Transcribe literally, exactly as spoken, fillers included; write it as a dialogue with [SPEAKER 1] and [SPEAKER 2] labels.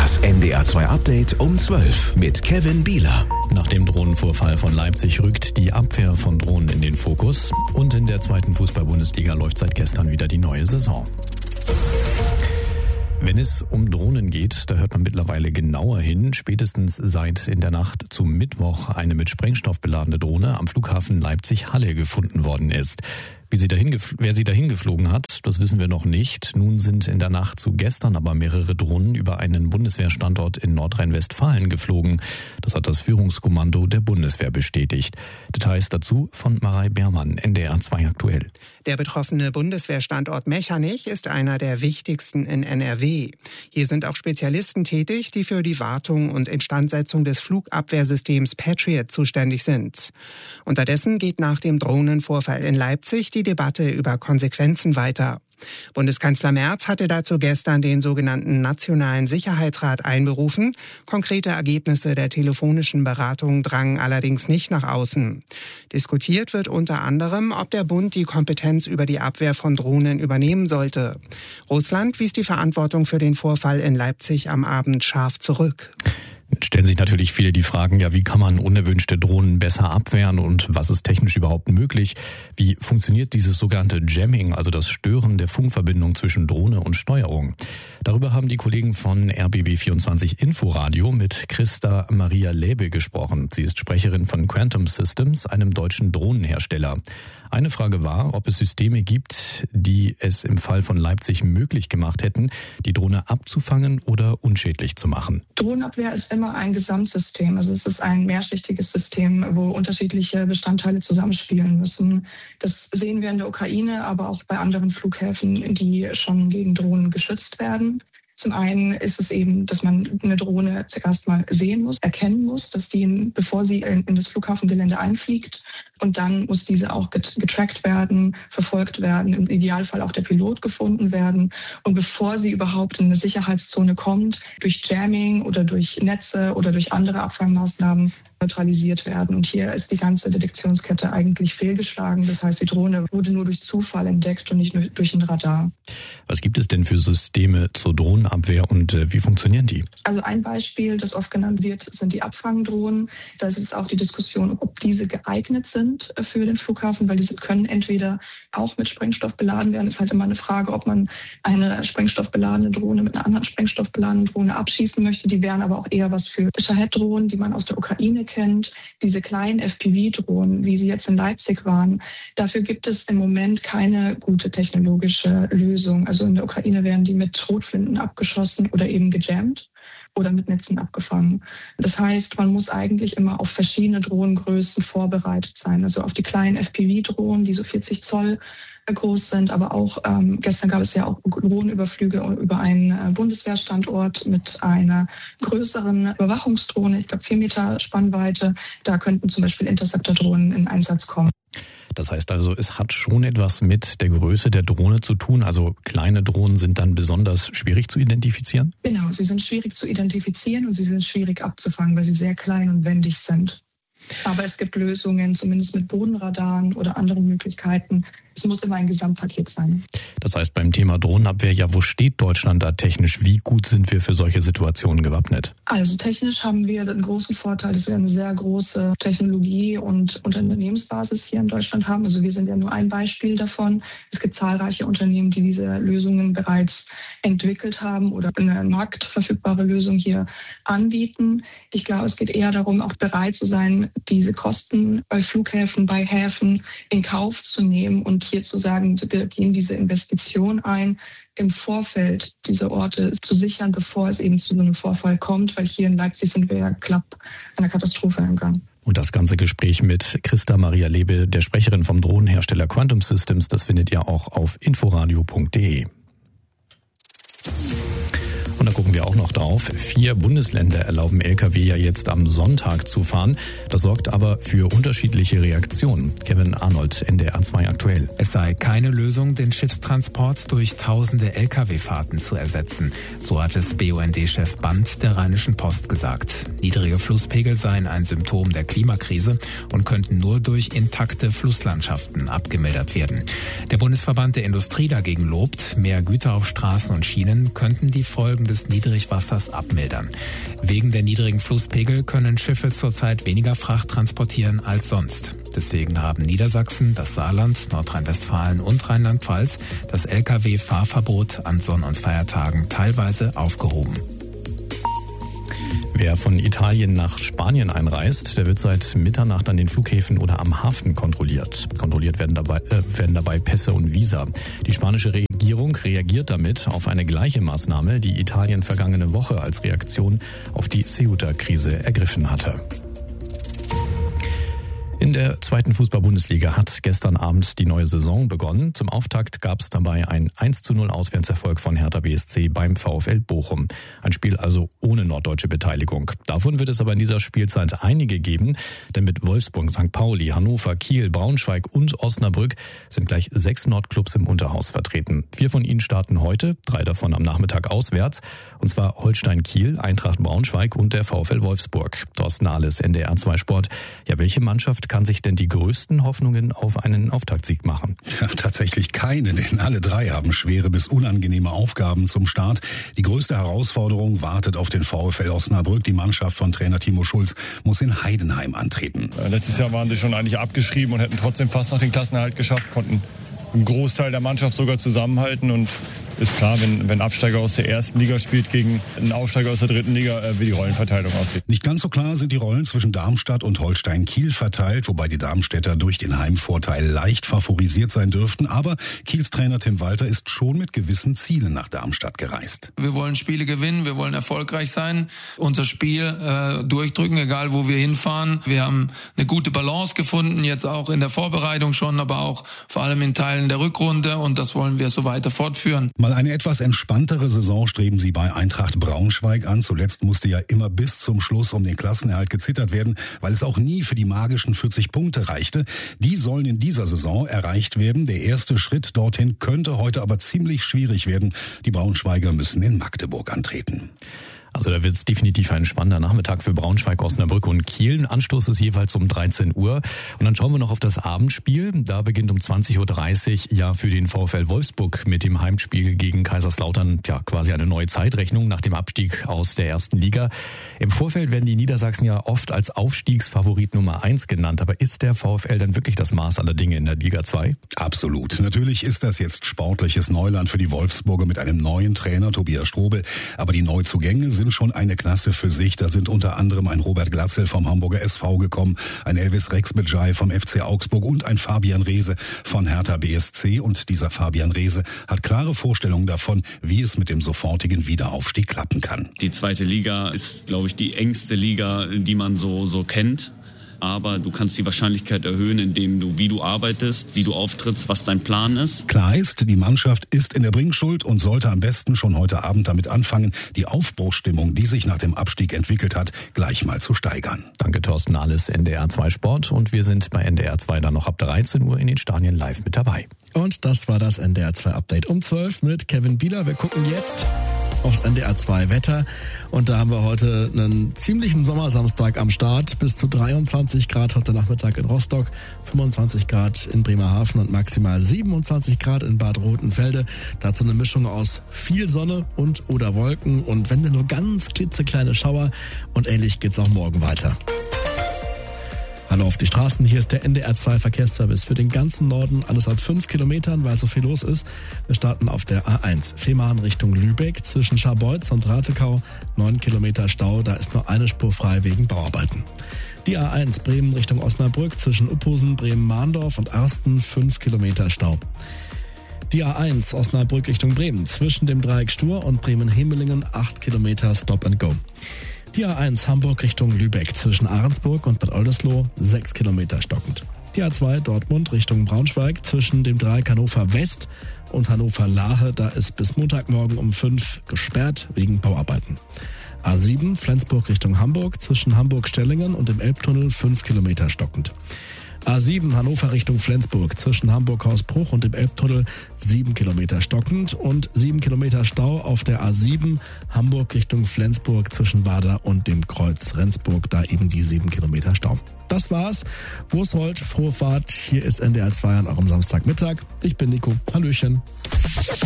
[SPEAKER 1] Das N D R zwei Update um zwölf mit Kevin Bieler.
[SPEAKER 2] Nach dem Drohnenvorfall von Leipzig rückt die Abwehr von Drohnen in den Fokus. Und in der zweiten Fußball-Bundesliga läuft seit gestern wieder die neue Saison. Wenn es um Drohnen geht, da hört man mittlerweile genauer hin. Spätestens seit in der Nacht zum Mittwoch eine mit Sprengstoff beladene Drohne am Flughafen Leipzig-Halle gefunden worden ist. Wie sie dahin, wer sie dahin geflogen hat, das wissen wir noch nicht. Nun sind in der Nacht zu gestern aber mehrere Drohnen über einen Bundeswehrstandort in Nordrhein-Westfalen geflogen. Das hat das Führungskommando der Bundeswehr bestätigt. Details dazu von Marei Beermann, N D R zwei aktuell.
[SPEAKER 3] Der betroffene Bundeswehrstandort Mechernich ist einer der wichtigsten in N R W. Hier sind auch Spezialisten tätig, die für die Wartung und Instandsetzung des Flugabwehrsystems Patriot zuständig sind. Unterdessen geht nach dem Drohnenvorfall in Leipzig die Debatte über Konsequenzen weiter. Bundeskanzler Merz hatte dazu gestern den sogenannten Nationalen Sicherheitsrat einberufen. Konkrete Ergebnisse der telefonischen Beratung drangen allerdings nicht nach außen. Diskutiert wird unter anderem, ob der Bund die Kompetenz über die Abwehr von Drohnen übernehmen sollte. Russland wies die Verantwortung für den Vorfall in Leipzig am Abend scharf zurück.
[SPEAKER 2] Stellen sich natürlich viele die Fragen, ja, wie kann man unerwünschte Drohnen besser abwehren und was ist technisch überhaupt möglich? Wie funktioniert dieses sogenannte Jamming, also das Stören der Funkverbindung zwischen Drohne und Steuerung? Darüber haben die Kollegen von R B B vierundzwanzig Inforadio mit Christa Maria Läbe gesprochen. Sie ist Sprecherin von Quantum Systems, einem deutschen Drohnenhersteller. Eine Frage war, ob es Systeme gibt, die es im Fall von Leipzig möglich gemacht hätten, die Drohne abzufangen oder unschädlich zu machen.
[SPEAKER 4] Drohnenabwehr ist immer ein Gesamtsystem. Also es ist ein mehrschichtiges System, wo unterschiedliche Bestandteile zusammenspielen müssen. Das sehen wir in der Ukraine, aber auch bei anderen Flughäfen, die schon gegen Drohnen geschützt werden. Zum einen ist es eben, dass man eine Drohne zuerst mal sehen muss, erkennen muss, dass die, bevor sie in, in das Flughafengelände einfliegt, und dann muss diese auch getrackt werden, verfolgt werden, im Idealfall auch der Pilot gefunden werden. Und bevor sie überhaupt in eine Sicherheitszone kommt, durch Jamming oder durch Netze oder durch andere Abfangmaßnahmen neutralisiert werden. Und hier ist die ganze Detektionskette eigentlich fehlgeschlagen. Das heißt, die Drohne wurde nur durch Zufall entdeckt und nicht nur durch ein Radar.
[SPEAKER 2] Was gibt es denn für Systeme zur Drohnenabwehr und äh, wie funktionieren die?
[SPEAKER 4] Also ein Beispiel, das oft genannt wird, sind die Abfangdrohnen. Da ist jetzt auch die Diskussion, ob diese geeignet sind für den Flughafen, weil diese können entweder auch mit Sprengstoff beladen werden. Es ist halt immer eine Frage, ob man eine sprengstoffbeladene Drohne mit einer anderen sprengstoffbeladenen Drohne abschießen möchte. Die wären aber auch eher was für Shahed-Drohnen, die man aus der Ukraine kennt. Diese kleinen F P V-Drohnen, wie sie jetzt in Leipzig waren, dafür gibt es im Moment keine gute technologische Lösung. Also in der Ukraine werden die mit Schrotflinten abgeschossen oder eben gejammt oder mit Netzen abgefangen. Das heißt, man muss eigentlich immer auf verschiedene Drohnengrößen vorbereitet sein. Also auf die kleinen F P V-Drohnen, die so vierzig Zoll groß sind, aber auch ähm, gestern gab es ja auch Drohnenüberflüge über einen äh, Bundeswehrstandort mit einer größeren Überwachungsdrohne, ich glaube vier Meter Spannweite. Da könnten zum Beispiel Interceptor-Drohnen in Einsatz kommen.
[SPEAKER 2] Das heißt also, es hat schon etwas mit der Größe der Drohne zu tun. Also kleine Drohnen sind dann besonders schwierig zu identifizieren?
[SPEAKER 4] Genau, sie sind schwierig zu identifizieren und sie sind schwierig abzufangen, weil sie sehr klein und wendig sind. Aber es gibt Lösungen, zumindest mit Bodenradaren oder anderen Möglichkeiten. Es muss immer ein Gesamtpaket sein.
[SPEAKER 2] Das heißt, beim Thema Drohnenabwehr, ja, wo steht Deutschland da technisch? Wie gut sind wir für solche Situationen gewappnet?
[SPEAKER 4] Also technisch haben wir den großen Vorteil, dass wir eine sehr große Technologie- und Unternehmensbasis hier in Deutschland haben. Also wir sind ja nur ein Beispiel davon. Es gibt zahlreiche Unternehmen, die diese Lösungen bereits entwickelt haben oder eine marktverfügbare Lösung hier anbieten. Ich glaube, es geht eher darum, auch bereit zu sein, diese Kosten bei Flughäfen, bei Häfen in Kauf zu nehmen und hier zu sagen, wir gehen diese Investition ein, im Vorfeld diese Orte zu sichern, bevor es eben zu so einem Vorfall kommt, weil hier in Leipzig sind wir ja knapp einer Katastrophe im Gang.
[SPEAKER 2] Und das ganze Gespräch mit Christa Maria Läbe, der Sprecherin vom Drohnenhersteller Quantum Systems, das findet ihr auch auf inforadio punkt de. Und da gucken wir auch noch drauf. Vier Bundesländer erlauben L K W ja jetzt am Sonntag zu fahren. Das sorgt aber für unterschiedliche Reaktionen. Kevin Arnold, N D R zwei aktuell.
[SPEAKER 5] Es sei keine Lösung, den Schiffstransport durch tausende L K W-Fahrten zu ersetzen. So hat es B U N D-Chef Band der Rheinischen Post gesagt. Niedrige Flusspegel seien ein Symptom der Klimakrise und könnten nur durch intakte Flusslandschaften abgemildert werden. Der Bundesverband der Industrie dagegen lobt, mehr Güter auf Straßen und Schienen könnten die Folgen des des Niedrigwassers abmildern. Wegen der niedrigen Flusspegel können Schiffe zurzeit weniger Fracht transportieren als sonst. Deswegen haben Niedersachsen, das Saarland, Nordrhein-Westfalen und Rheinland-Pfalz das L K W-Fahrverbot an Sonn- und Feiertagen teilweise aufgehoben.
[SPEAKER 2] Wer von Italien nach Spanien einreist, der wird seit Mitternacht an den Flughäfen oder am Hafen kontrolliert. Kontrolliert werden dabei, äh, werden dabei Pässe und Visa. Die spanische Regierung reagiert damit auf eine gleiche Maßnahme, die Italien vergangene Woche als Reaktion auf die Ceuta-Krise ergriffen hatte. In der zweiten Fußball-Bundesliga hat gestern Abend die neue Saison begonnen. Zum Auftakt gab es dabei ein eins zu null Auswärtserfolg von Hertha B S C beim VfL Bochum. Ein Spiel also ohne norddeutsche Beteiligung. Davon wird es aber in dieser Spielzeit einige geben, denn mit Wolfsburg, Sankt Pauli, Hannover, Kiel, Braunschweig und Osnabrück sind gleich sechs Nordclubs im Unterhaus vertreten. Vier von ihnen starten heute, drei davon am Nachmittag auswärts, und zwar Holstein Kiel, Eintracht Braunschweig und der VfL Wolfsburg. Thorsten Nahles, N D R zwei Sport. Ja, welche Mannschaft kann sich denn die größten Hoffnungen auf einen Auftaktsieg machen?
[SPEAKER 6] Ja, tatsächlich keine, denn alle drei haben schwere bis unangenehme Aufgaben zum Start. Die größte Herausforderung wartet auf den VfL Osnabrück. Die Mannschaft von Trainer Timo Schulz muss in Heidenheim antreten.
[SPEAKER 7] Letztes Jahr waren sie schon eigentlich abgeschrieben und hätten trotzdem fast noch den Klassenerhalt geschafft, konnten im Großteil der Mannschaft sogar zusammenhalten, und ist klar, wenn, wenn Absteiger aus der ersten Liga spielt gegen einen Aufsteiger aus der dritten Liga, äh, wie die Rollenverteilung aussieht.
[SPEAKER 6] Nicht ganz so klar sind die Rollen zwischen Darmstadt und Holstein Kiel verteilt, wobei die Darmstädter durch den Heimvorteil leicht favorisiert sein dürften. Aber Kiels Trainer Tim Walter ist schon mit gewissen Zielen nach Darmstadt gereist.
[SPEAKER 8] Wir wollen Spiele gewinnen, wir wollen erfolgreich sein, unser Spiel äh, durchdrücken, egal wo wir hinfahren. Wir haben eine gute Balance gefunden, jetzt auch in der Vorbereitung schon, aber auch vor allem in Teilen der Rückrunde, und das wollen wir so weiter fortführen.
[SPEAKER 6] Mal eine etwas entspanntere Saison streben sie bei Eintracht Braunschweig an. Zuletzt musste ja immer bis zum Schluss um den Klassenerhalt gezittert werden, weil es auch nie für die magischen vierzig Punkte reichte. Die sollen in dieser Saison erreicht werden. Der erste Schritt dorthin könnte heute aber ziemlich schwierig werden. Die Braunschweiger müssen in Magdeburg antreten.
[SPEAKER 2] Also da wird es definitiv ein spannender Nachmittag für Braunschweig, Osnabrück und Kiel. Anstoß ist jeweils um dreizehn Uhr. Und dann schauen wir noch auf das Abendspiel. Da beginnt um zwanzig Uhr dreißig ja für den VfL Wolfsburg mit dem Heimspiel gegen Kaiserslautern ja quasi eine neue Zeitrechnung nach dem Abstieg aus der ersten Liga. Im Vorfeld werden die Niedersachsen ja oft als Aufstiegsfavorit Nummer eins genannt. Aber ist der VfL denn wirklich das Maß aller Dinge in der Liga zwei?
[SPEAKER 6] Absolut. Natürlich ist das jetzt sportliches Neuland für die Wolfsburger mit einem neuen Trainer, Tobias Strobel. Aber die Neuzugänge sind schon eine Klasse für sich. Da sind unter anderem ein Robert Glatzel vom Hamburger S V gekommen, ein Elvis Rexbejai vom F C Augsburg und ein Fabian Reese von Hertha B S C. Und dieser Fabian Reese hat klare Vorstellungen davon, wie es mit dem sofortigen Wiederaufstieg klappen kann.
[SPEAKER 9] Die zweite Liga ist, glaube ich, die engste Liga, die man so, so kennt. Aber du kannst die Wahrscheinlichkeit erhöhen, indem du, wie du arbeitest, wie du auftrittst, was dein Plan ist.
[SPEAKER 6] Klar ist, die Mannschaft ist in der Bringschuld und sollte am besten schon heute Abend damit anfangen, die Aufbruchsstimmung, die sich nach dem Abstieg entwickelt hat, gleich mal zu steigern.
[SPEAKER 2] Danke, Thorsten Nahles, N D R zwei Sport. Und wir sind bei N D R zwei dann noch ab dreizehn Uhr in den Stadien live mit dabei.
[SPEAKER 10] Und das war das N D R zwei Update um zwölf mit Kevin Bieler. Wir gucken jetzt aufs N D R zwei Wetter, und da haben wir heute einen ziemlichen Sommersamstag am Start. Bis zu dreiundzwanzig Grad heute Nachmittag in Rostock, fünfundzwanzig Grad in Bremerhaven und maximal siebenundzwanzig Grad in Bad Rotenfelde. Dazu eine Mischung aus viel Sonne und oder Wolken, und wenn denn nur ganz klitzekleine Schauer, und ähnlich geht's auch morgen weiter. Hallo auf die Straßen, hier ist der N D R zwei Verkehrsservice für den ganzen Norden, alles ab fünf Kilometern, weil so viel los ist. Wir starten auf der A eins, Fehmarn Richtung Lübeck, zwischen Scharbeutz und Ratekau, neun Kilometer Stau, da ist nur eine Spur frei wegen Bauarbeiten. Die A eins, Bremen Richtung Osnabrück, zwischen Uphusen, Bremen-Mahndorf und Arsten, fünf Kilometer Stau. Die A eins, Osnabrück Richtung Bremen, zwischen dem Dreieck Stur und Bremen-Hemelingen, acht Kilometer Stop and Go. Die A eins Hamburg Richtung Lübeck zwischen Ahrensburg und Bad Oldesloe sechs Kilometer stockend. Die A zwei Dortmund Richtung Braunschweig zwischen dem Dreieck Hannover West und Hannover Lahe, da ist bis Montagmorgen um fünf gesperrt wegen Bauarbeiten. A sieben Flensburg Richtung Hamburg zwischen Hamburg-Stellingen und dem Elbtunnel fünf Kilometer stockend. A sieben Hannover Richtung Flensburg zwischen Hamburg-Hausbruch und dem Elbtunnel sieben Kilometer stockend und sieben Kilometer Stau auf der A sieben Hamburg Richtung Flensburg zwischen Wader und dem Kreuz Rendsburg, da eben die sieben Kilometer Stau. Das war's. Wo es rollt, frohe Fahrt. Hier ist N D R zwei an eurem Samstagmittag. Ich bin Nico. Hallöchen.